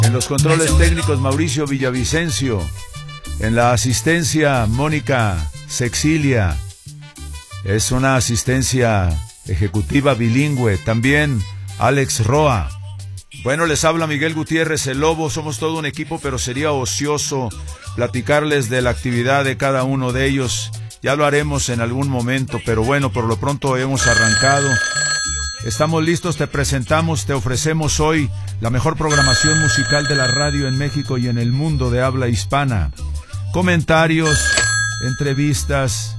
En los controles técnicos, Mauricio Villavicencio. En la asistencia, Mónica Sexilia. Es una asistencia ejecutiva bilingüe. También Alex Roa. Bueno, les habla Miguel Gutiérrez, el Lobo. Somos todo un equipo, pero sería ocioso platicarles de la actividad de cada uno de ellos. Ya lo haremos en algún momento, pero bueno, por lo pronto hemos arrancado. Estamos listos, te presentamos, te ofrecemos hoy la mejor programación musical de la radio en México y en el mundo de habla hispana. Comentarios, entrevistas,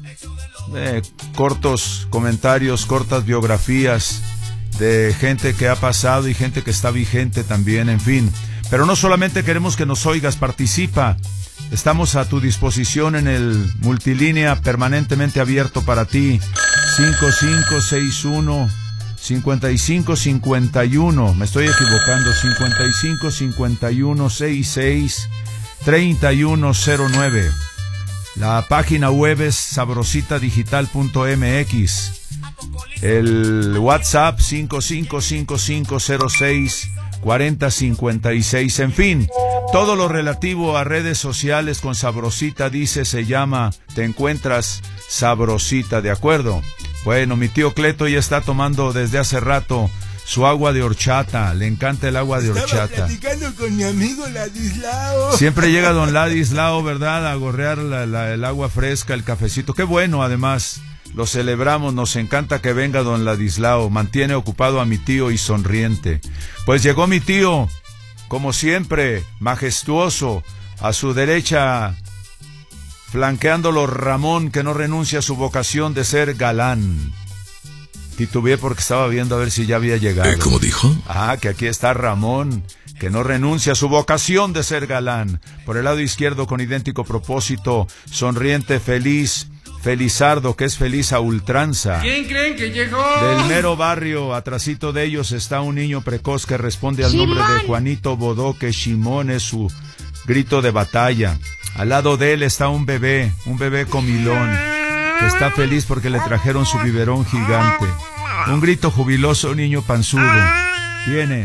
cortos comentarios, cortas biografías de gente que ha pasado y gente que está vigente también, en fin. Pero no solamente queremos que nos oigas, participa. Estamos a tu disposición en el multilínea permanentemente abierto para ti. 5561-5551. Me estoy equivocando. 5551-66-3109. La página web es sabrositadigital.mx. El WhatsApp 5555064056. En fin, todo lo relativo a redes sociales con Sabrosita dice, se llama, te encuentras Sabrosita, ¿de acuerdo? Bueno, mi tío Cleto ya está tomando desde hace rato su agua de horchata. Le encanta el agua de horchata. Estaba platicando con mi amigo Ladislao. Siempre llega don Ladislao, ¿verdad? A gorrear el agua fresca, el cafecito. Qué bueno, además. Lo celebramos, nos encanta que venga don Ladislao. Mantiene ocupado a mi tío y sonriente. Pues llegó mi tío, como siempre, majestuoso. A su derecha, flanqueándolo, Ramón, que no renuncia a su vocación de ser galán. Titubeé porque estaba viendo a ver si ya había llegado. ¿Cómo dijo? Que aquí está Ramón, que no renuncia a su vocación de ser galán. Por el lado izquierdo, con idéntico propósito, sonriente, feliz, Felizardo, que es feliz a ultranza. ¿Quién creen que llegó? Del mero barrio, atrasito de ellos, está un niño precoz que responde al nombre de Juanito Bodoque. Shimón es su grito de batalla. Al lado de él está un bebé comilón, que está feliz porque le trajeron su biberón gigante. Un grito jubiloso, un niño panzudo. Viene.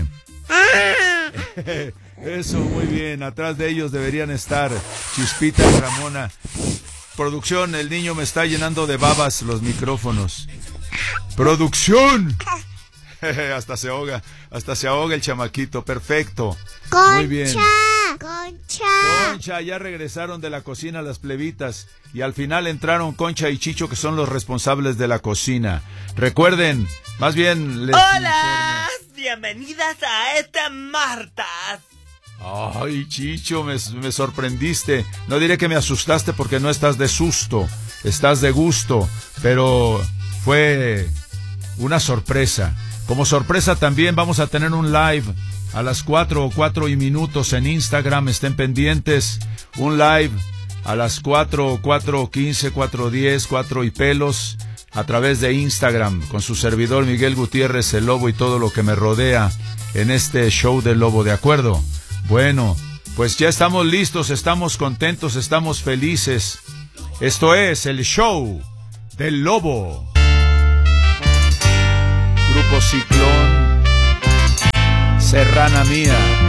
Eso, muy bien. Atrás de ellos deberían estar Chispita y Ramona. Producción, el niño me está llenando de babas los micrófonos. ¡Producción! hasta se ahoga el chamaquito. Perfecto. Concha, muy bien. Concha, ya regresaron de la cocina las plebitas. Y al final entraron Concha y Chicho, que son los responsables de la cocina. Recuerden, más bien les ¡Hola! Bienvenidas a este martes. Ay, Chicho, me sorprendiste. No diré que me asustaste porque no estás de susto, estás de gusto, pero fue una sorpresa. Como sorpresa también vamos a tener un live a las 4 en Instagram, estén pendientes. Un live a las 4:15, 4:10, 4 y pelos, a través de Instagram, con su servidor Miguel Gutiérrez, el Lobo, y todo lo que me rodea en este show del Lobo, ¿de acuerdo? Bueno, pues ya estamos listos, estamos contentos, estamos felices. Esto es el show del Lobo. Grupo Ciclón, Serrana Mía.